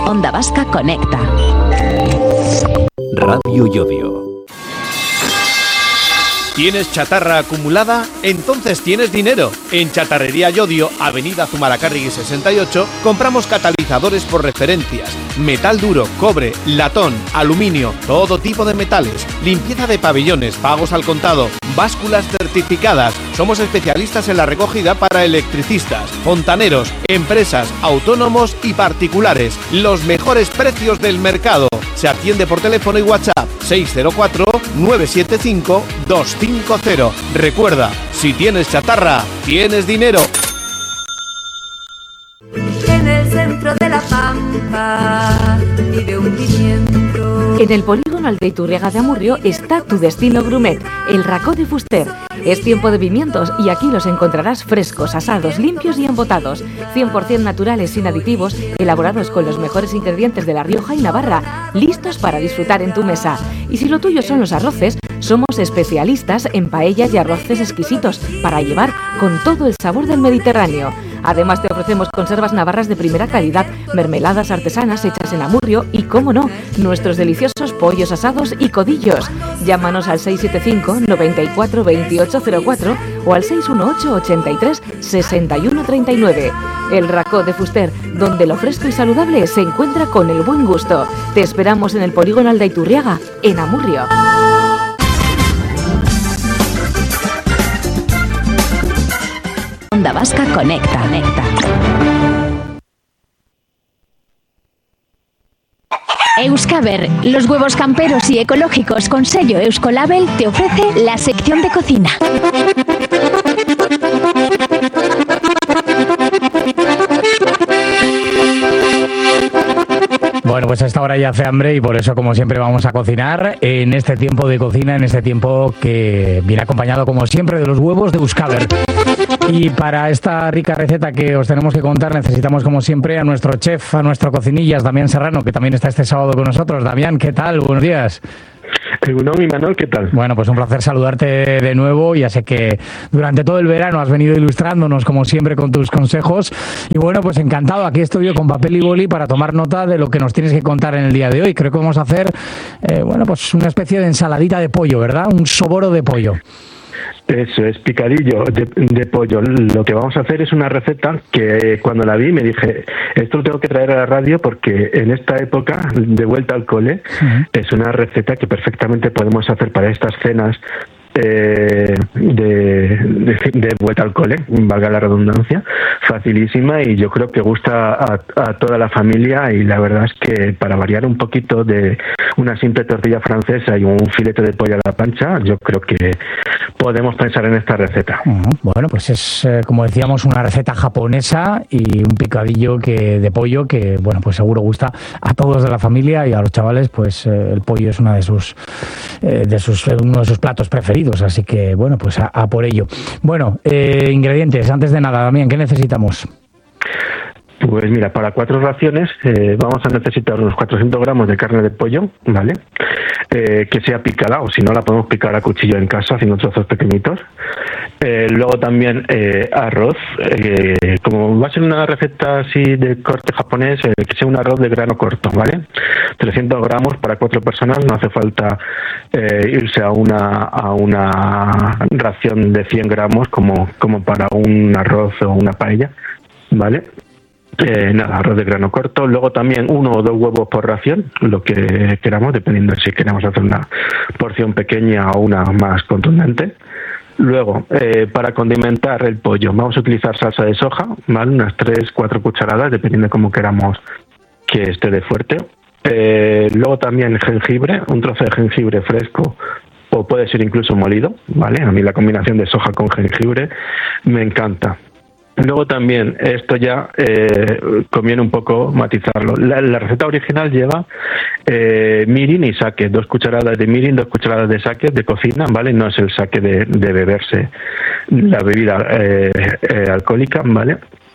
Onda Vasca Conecta. Radio Llodio. ¿Tienes chatarra acumulada? Entonces tienes dinero. En Chatarrería Llodio, Avenida Zumalacárregui 68, compramos catalizadores por referencias, metal duro, cobre, latón, aluminio, todo tipo de metales, limpieza de pabellones, pagos al contado, básculas certificadas. Somos especialistas en la recogida para electricistas, fontaneros, empresas, autónomos y particulares. Los mejores precios del mercado. Se atiende por teléfono y WhatsApp 604-975-250. Recuerda, si tienes chatarra, tienes dinero. En el centro de la pampa vive un pimiento. En el polígono Aldeiturriaga de Amurrio está tu destino gourmet, el Racó de Fuster. Es tiempo de pimientos y aquí los encontrarás frescos, asados, limpios y embotados. 100% naturales, sin aditivos, elaborados con los mejores ingredientes de La Rioja y Navarra, listos para disfrutar en tu mesa. Y si lo tuyo son los arroces, somos especialistas en paellas y arroces exquisitos para llevar con todo el sabor del Mediterráneo. Además te ofrecemos conservas navarras de primera calidad, mermeladas artesanas hechas en Amurrio y, cómo no, nuestros deliciosos pollos asados y codillos. Llámanos al 675 94 2804 o al 618 83 61 39. El Racó de Fuster, donde lo fresco y saludable se encuentra con el buen gusto. Te esperamos en el polígono Aldeiturriaga, en Amurrio. Onda Vasca Conecta. Euskaber, los huevos camperos y ecológicos con sello Euskolabel, te ofrece la sección de cocina. Bueno, pues a esta hora ya hace hambre y por eso, como siempre, vamos a cocinar en este tiempo de cocina, en este tiempo que viene acompañado, como siempre, de los huevos de Euskaber. Y para esta rica receta que os tenemos que contar, necesitamos, como siempre, a nuestro chef, a nuestro cocinillas, Damián Serrano, que también está este sábado con nosotros. Damián, ¿qué tal? Buenos días. Egunon y Manuel, ¿qué tal? Bueno, pues un placer saludarte de nuevo. Ya sé que durante todo el verano has venido ilustrándonos, como siempre, con tus consejos. Y bueno, pues encantado. Aquí estoy yo con papel y boli para tomar nota de lo que nos tienes que contar en el día de hoy. Creo que vamos a hacer, bueno, pues una especie de ensaladita de pollo, ¿verdad? Un soboro de pollo. Eso es, picadillo de pollo. Lo que vamos a hacer es una receta que cuando la vi me dije, esto lo tengo que traer a la radio porque en esta época de vuelta al cole es una receta que perfectamente podemos hacer para estas cenas de vuelta al cole, valga la redundancia, facilísima, y yo creo que gusta a toda la familia. Y la verdad es que para variar un poquito de una simple tortilla francesa y un filete de pollo a la plancha, yo creo que podemos pensar en esta receta. Bueno, pues es, como decíamos, una receta japonesa y un picadillo de pollo que, bueno, pues seguro gusta a todos de la familia, y a los chavales, pues el pollo es uno de sus platos preferidos. Así que, bueno, pues a por ello. Bueno, ingredientes, antes de nada, Damián, ¿qué necesitamos? Pues mira, para 4 raciones vamos a necesitar unos 400 gramos de carne de pollo, ¿vale? Que sea picada, o si no la podemos picar a cuchillo en casa, haciendo trozos pequeñitos. Luego también arroz, como va a ser una receta así de corte japonés, que sea un arroz de grano corto, ¿vale? 300 gramos para 4 personas, no hace falta irse a una ración de 100 gramos como para un arroz o una paella, ¿vale? Arroz de grano corto. Luego también 1 o 2 huevos por ración, lo que queramos, dependiendo de si queremos hacer una porción pequeña o una más contundente. Luego, para condimentar el pollo, vamos a utilizar salsa de soja, ¿vale? Unas 3-4 cucharadas, dependiendo de cómo queramos que esté de fuerte. Luego también jengibre, un trozo de jengibre fresco, o puede ser incluso molido, ¿vale? A mí la combinación de soja con jengibre me encanta. Luego también, esto ya conviene un poco matizarlo. La receta original lleva mirin y sake, 2 cucharadas de mirin, 2 cucharadas de sake de cocina, ¿vale? No es el sake de beberse la bebida alcohólica, ¿vale?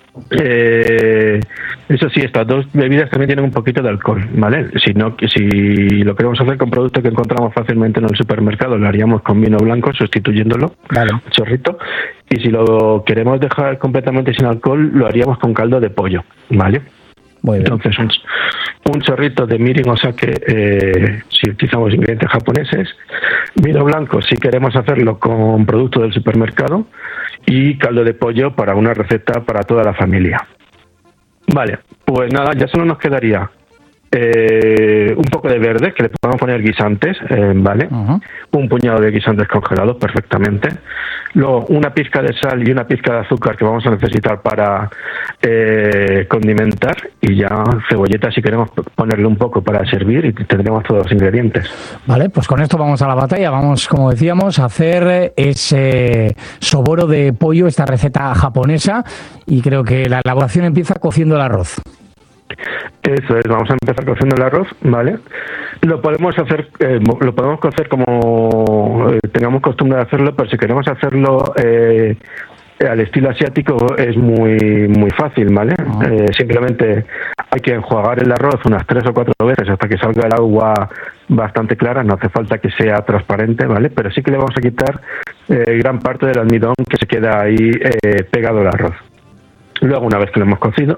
Eso sí, estas 2 bebidas también tienen un poquito de alcohol, ¿vale? Si lo queremos hacer con productos que encontramos fácilmente en el supermercado, lo haríamos con vino blanco, sustituyéndolo, vale, un chorrito. Y si lo queremos dejar completamente sin alcohol, lo haríamos con caldo de pollo, ¿vale? Muy bien. Entonces, un chorrito de mirin o sake si utilizamos ingredientes japoneses, vino blanco si queremos hacerlo con productos del supermercado y caldo de pollo para una receta para toda la familia. Vale, pues nada, ya solo nos quedaría un poco de verde, que le podemos poner guisantes, ¿vale? Un puñado de guisantes congelados perfectamente. Luego una pizca de sal y una pizca de azúcar que vamos a necesitar para condimentar, y ya cebolleta si queremos ponerle un poco para servir, y tendremos todos los ingredientes. Vale, pues con esto vamos a la batalla. Vamos, como decíamos, a hacer ese soboro de pollo, esta receta japonesa, y creo que la elaboración empieza cociendo el arroz. Eso es, vamos a empezar cociendo el arroz, ¿vale? Lo podemos hacer, lo podemos cocer como tengamos costumbre de hacerlo, pero si queremos hacerlo al estilo asiático es muy fácil, ¿vale? Simplemente hay que enjuagar el arroz unas 3 o 4 veces hasta que salga el agua bastante clara, no hace falta que sea transparente, ¿vale? Pero sí que le vamos a quitar gran parte del almidón que se queda ahí pegado al arroz. Luego, una vez que lo hemos cocido,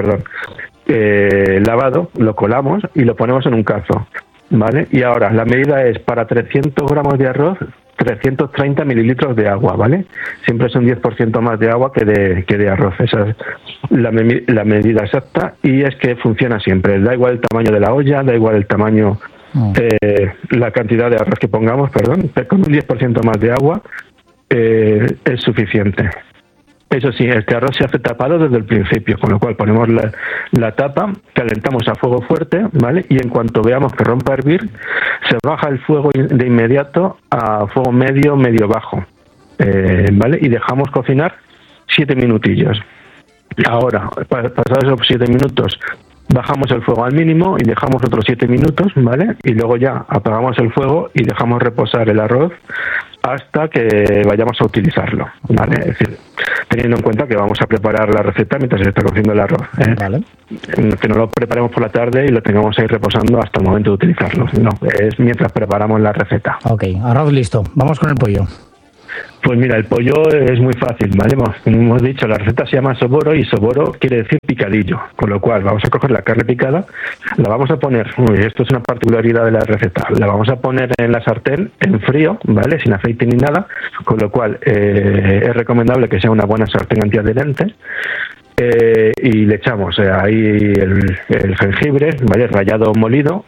lavado, lo colamos y lo ponemos en un cazo, ¿vale? Y ahora la medida es para 300 gramos de arroz, 330 mililitros de agua, ¿vale? Siempre es un 10% más de agua que de arroz. Esa es la medida exacta, y es que funciona siempre. Da igual el tamaño de la olla, da igual el tamaño, la cantidad de arroz que pongamos, perdón, pero con un 10% más de agua es suficiente. Eso sí, este arroz se hace tapado desde el principio, con lo cual ponemos la tapa, calentamos a fuego fuerte, ¿vale? Y en cuanto veamos que rompa a hervir, se baja el fuego de inmediato a fuego medio bajo, ¿vale? Y dejamos cocinar 7 minutillos. Ahora, pasados esos 7 minutos, bajamos el fuego al mínimo y dejamos otros 7 minutos, ¿vale? Y luego ya apagamos el fuego y dejamos reposar el arroz hasta que vayamos a utilizarlo, ¿vale? Es decir, teniendo en cuenta que vamos a preparar la receta mientras se está cociendo el arroz, Vale. Que no lo preparemos por la tarde y lo tengamos ahí reposando hasta el momento de utilizarlo, no, es mientras preparamos la receta. Ok, arroz listo, vamos con el pollo. Pues mira, el pollo es muy fácil, ¿vale? Como hemos dicho, la receta se llama soboro, y soboro quiere decir picadillo, con lo cual vamos a coger la carne picada, la vamos a poner, esto es una particularidad de la receta, la vamos a poner en la sartén en frío, ¿vale? Sin aceite ni nada, con lo cual es recomendable que sea una buena sartén antiadherente. Y le echamos ahí el jengibre, ¿vale? Rallado o molido,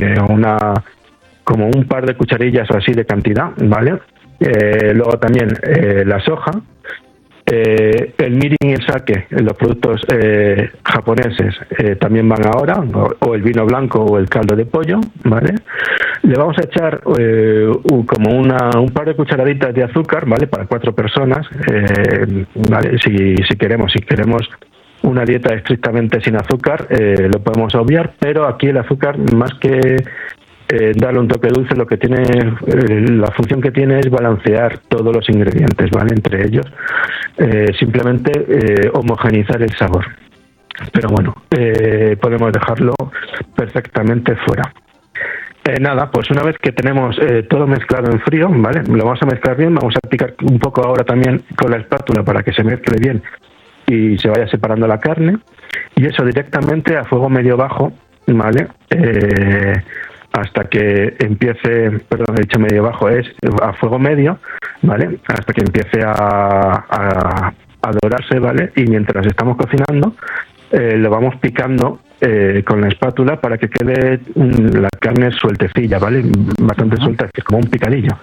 como un par de cucharillas o así de cantidad, ¿vale? Luego también la soja, el mirin y el sake, los productos japoneses también van ahora, o el vino blanco o el caldo de pollo, ¿vale? Le vamos a echar como un par de cucharaditas de azúcar, ¿vale? Para 4 personas, ¿vale? Si queremos una dieta estrictamente sin azúcar, lo podemos obviar, pero aquí el azúcar, más que darle un toque dulce, lo que tiene, la función que tiene es balancear todos los ingredientes, ¿vale? Entre ellos, simplemente homogeneizar el sabor. Pero bueno, podemos dejarlo perfectamente fuera. Nada, pues una vez que tenemos todo mezclado en frío, ¿vale? Lo vamos a mezclar bien, vamos a picar un poco ahora también con la espátula para que se mezcle bien y se vaya separando la carne, y eso directamente a fuego medio bajo, ¿vale? Hasta que empiece, perdón, he dicho medio bajo, es a fuego medio, ¿vale? Hasta que empiece a dorarse, ¿vale? Y mientras estamos cocinando, lo vamos picando con la espátula para que quede la carne sueltecilla, ¿vale? Bastante suelta, es como un picadillo.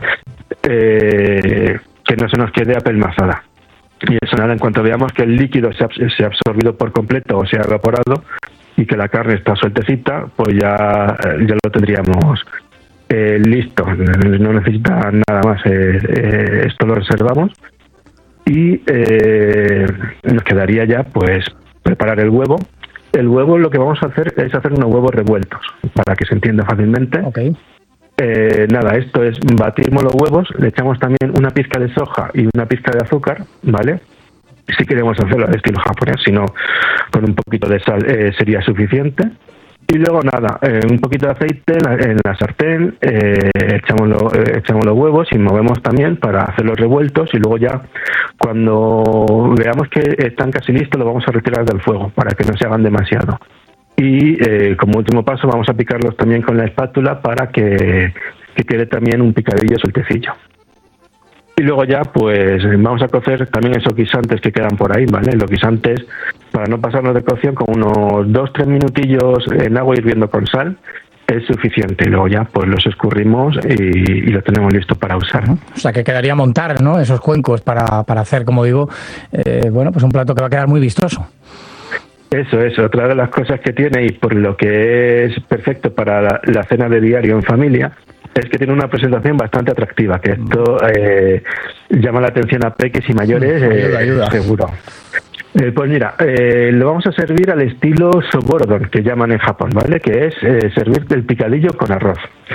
Que no se nos quede apelmazada. Y eso nada, en cuanto veamos que el líquido se ha absorbido por completo o se ha evaporado, y que la carne está sueltecita, pues ya lo tendríamos listo. No necesita nada más. Esto lo reservamos y nos quedaría ya pues preparar el huevo. El huevo, lo que vamos a hacer es hacer unos huevos revueltos, para que se entienda fácilmente. Okay. Nada, esto es batimos los huevos, le echamos también una pizca de soja y una pizca de azúcar, ¿vale? Si queremos hacerlo al estilo japonés, si no, con un poquito de sal sería suficiente. Y luego nada, un poquito de aceite en la sartén, echamos los huevos y movemos también para hacer los revueltos, y luego ya cuando veamos que están casi listos, lo vamos a retirar del fuego para que no se hagan demasiado. y como último paso vamos a picarlos también con la espátula para que quede también un picadillo sueltecillo. Y luego ya pues vamos a cocer también esos guisantes que quedan por ahí, ¿vale? Los guisantes, para no pasarnos de cocción, con unos 2-3 minutillos en agua hirviendo con sal es suficiente. Y luego ya pues los escurrimos y lo tenemos listo para usar. O sea que quedaría montar, ¿no?, esos cuencos para hacer, como digo, pues un plato que va a quedar muy vistoso. Eso es, otra de las cosas que tiene, y por lo que es perfecto para la cena de diario en familia, es que tiene una presentación bastante atractiva, que esto llama la atención a peques y mayores, ayuda. Seguro. Pues mira, lo vamos a servir al estilo soborodon, que llaman en Japón, ¿vale? Que es servir el picadillo con arroz.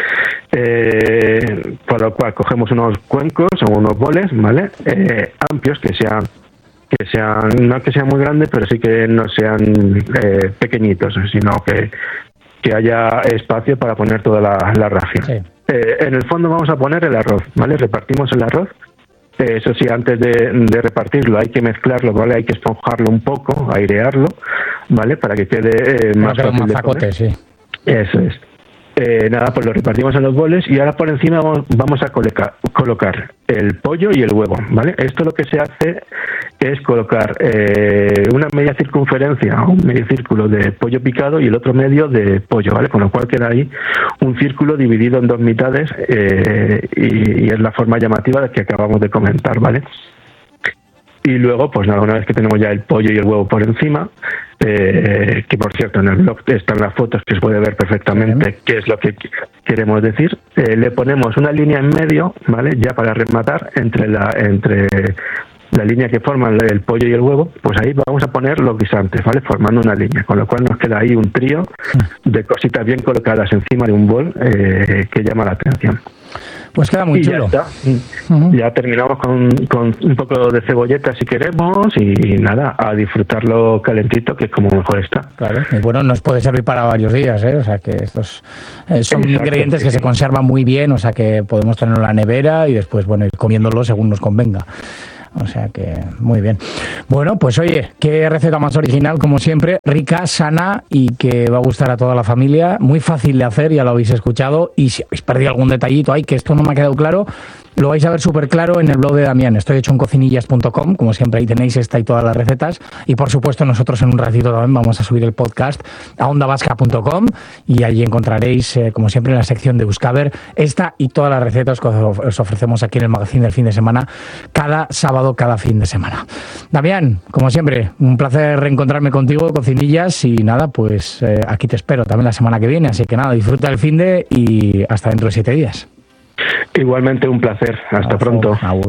Por lo cual cogemos unos cuencos o unos boles, ¿vale? Amplios, que sean no que sean muy grandes, pero sí que no sean pequeñitos, sino que haya espacio para poner toda la ración. Sí. En el fondo vamos a poner el arroz, ¿vale? Repartimos el arroz. Eso sí, antes de repartirlo hay que mezclarlo, ¿vale? Hay que esponjarlo un poco, airearlo, ¿vale? Para que quede más fácil de comer. Sí. Eso es. Nada, pues lo repartimos en los boles y ahora por encima vamos a colocar el pollo y el huevo, ¿vale? Esto lo que se hace es colocar una media circunferencia, un medio círculo de pollo picado y el otro medio de pollo, ¿vale? Con lo cual queda ahí un círculo dividido en dos mitades y es la forma llamativa de que acabamos de comentar, ¿vale? Y luego, pues nada, una vez que tenemos ya el pollo y el huevo por encima, que por cierto en el blog están las fotos que se puede ver perfectamente qué es lo que queremos decir, le ponemos una línea en medio, ¿vale? Ya para rematar entre la línea que forman el pollo y el huevo, pues ahí vamos a poner los guisantes, ¿vale? Formando una línea, con lo cual nos queda ahí un trío de cositas bien colocadas encima de un bol que llama la atención. Pues queda muy chulo. Ya está. Ya terminamos con un poco de cebolleta si queremos y nada, a disfrutarlo calentito, que es como mejor está. Claro, y bueno, nos puede servir para varios días, ¿eh? O sea que estos son ingredientes que se conservan muy bien, o sea que podemos tenerlo en la nevera y después, bueno, ir comiéndolo según nos convenga. O sea que muy bien. Bueno, pues oye, qué receta más original, como siempre, rica, sana y que va a gustar a toda la familia. Muy fácil de hacer, ya lo habéis escuchado. Y si habéis perdido algún detallito, que esto no me ha quedado claro, lo vais a ver súper claro en el blog de Damián. Estoy hecho en cocinillas.com, como siempre ahí tenéis esta y todas las recetas. Y por supuesto nosotros en un ratito también vamos a subir el podcast a ondavasca.com y allí encontraréis, como siempre, en la sección de Euskaber, esta y todas las recetas que os ofrecemos aquí en el magazine del fin de semana, cada sábado, cada fin de semana. Damián, como siempre, un placer reencontrarme contigo, Cocinillas, y nada, pues aquí te espero también la semana que viene, así que nada, disfruta el finde y hasta dentro de 7 días. Igualmente un placer, hasta pronto. Agur.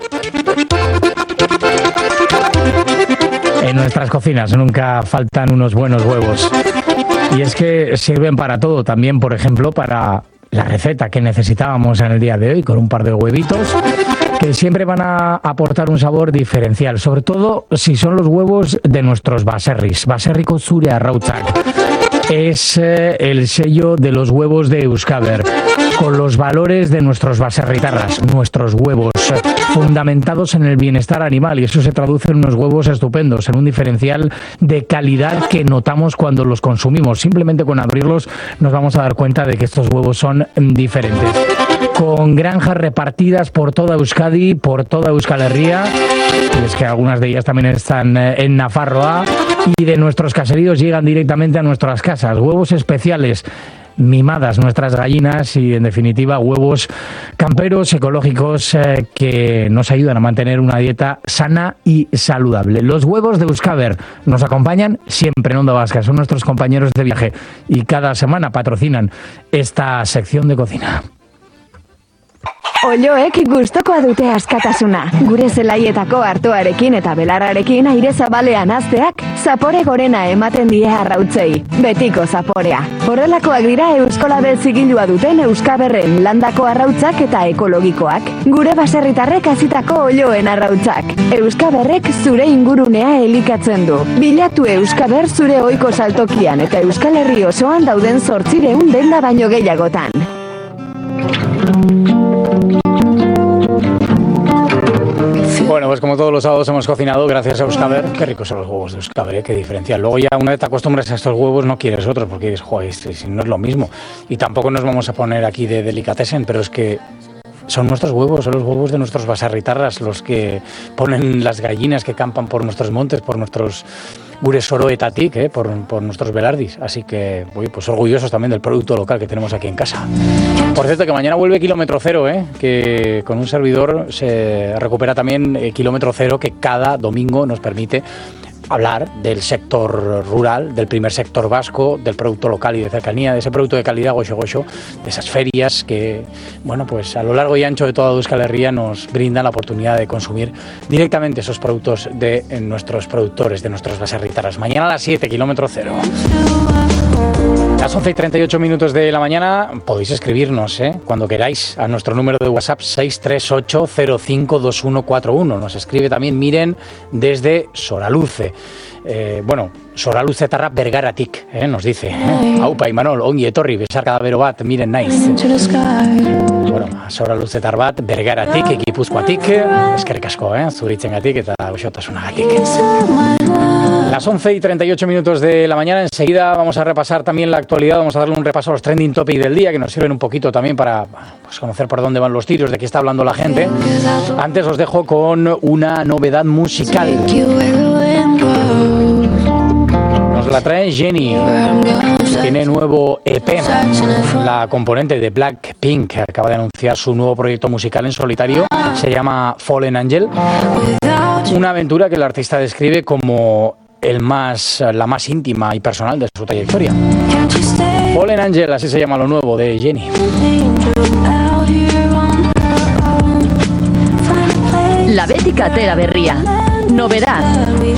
En nuestras cocinas nunca faltan unos buenos huevos. Y es que sirven para todo, también, por ejemplo, para la receta que necesitábamos en el día de hoy, con un par de huevitos que siempre van a aportar un sabor diferencial, sobre todo si son los huevos de nuestros baserris. Baserriko zure arrautzak es el sello de los huevos de Euskaber, con los valores de nuestros baserritarras, nuestros huevos, fundamentados en el bienestar animal, y eso se traduce en unos huevos estupendos, en un diferencial de calidad que notamos cuando los consumimos. Simplemente con abrirlos nos vamos a dar cuenta de que estos huevos son diferentes. Con granjas repartidas por toda Euskadi, por toda Euskal Herria, y es que algunas de ellas también están en Nafarroa, y de nuestros caseríos llegan directamente a nuestras casas. Huevos especiales, mimadas nuestras gallinas y, en definitiva, huevos camperos, ecológicos, que nos ayudan a mantener una dieta sana y saludable. Los huevos de Euskaber nos acompañan siempre en Onda Vasca, son nuestros compañeros de viaje y cada semana patrocinan esta sección de cocina. Olioek gustokoa dute askatasuna. Gure zelaietako artoarekin eta belararekin aire zabalean hazteak zapore gorena ematen die arrautzei. Betiko zaporea. Horrelakoak dira Euskolabel zigilua duten Euskaberren landako arrautzak eta ekologikoak. Gure baserritarrek hazitako olioen arrautzak. Euskaberrek zure ingurunea elikatzen du. Bilatu Euskaber zure ohiko saltokian eta Euskal Herri osoan dauden 800 denda baino gehiagotan. Bueno, pues como todos los sábados hemos cocinado gracias a Euskaber. Qué ricos son los huevos de Euskaber, qué diferencia. Luego ya una vez te acostumbras a estos huevos no quieres otros porque dices, joder, si no es lo mismo. Y tampoco nos vamos a poner aquí de delicatessen, pero es que son nuestros huevos, son los huevos de nuestros basarritarras, los que ponen las gallinas que campan por nuestros montes, por nuestros gure soroetatik, por nuestros belardis. Así que, pues orgullosos también del producto local que tenemos aquí en casa. Por cierto, que mañana vuelve Kilómetro Cero, que con un servidor se recupera también Kilómetro Cero, que cada domingo nos permite hablar del sector rural, del primer sector vasco, del producto local y de cercanía, de ese producto de calidad goxo, de esas ferias que, bueno, pues a lo largo y ancho de toda Euskal Herria nos brindan la oportunidad de consumir directamente esos productos de nuestros productores, de nuestros baserritaras. Mañana a las 7, Kilómetro Cero. Las 11:38 de la mañana podéis escribirnos cuando queráis a nuestro número de WhatsApp 638052141. Nos escribe también Miren desde Soraluce. Soraluce tarra bergaratik, nos dice. Aupa Imanol, ongi etorri, besarkada bero bat, Miren naiz. Bueno, Soraluce tar bat, bergaratik, Gipuzkoatik, eskerrik asko, zuritzengatik eta goxotasunagatik. Las 11:38 de la mañana, enseguida vamos a repasar también la actualidad, vamos a darle un repaso a los trending topics del día que nos sirven un poquito también para conocer por dónde van los tiros, de qué está hablando la gente. Antes os dejo con una novedad musical. Nos la trae Jenny, tiene nuevo EP. La componente de Blackpink acaba de anunciar su nuevo proyecto musical en solitario, se llama Fallen Angel. Una aventura que el artista describe como la más íntima y personal de su trayectoria. Fallen Angel, así se llama lo nuevo de Jenny. La Bética Tera Berría. Novedad.